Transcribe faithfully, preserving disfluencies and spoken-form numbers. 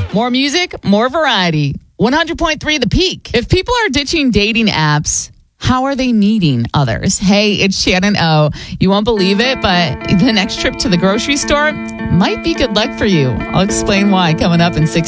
More music, more variety. one hundred point three The Peak. If people are ditching dating apps, how are they meeting others? Hey, it's Shannon O. You won't believe it, but the next trip to the grocery store might be good luck for you. I'll explain why coming up in six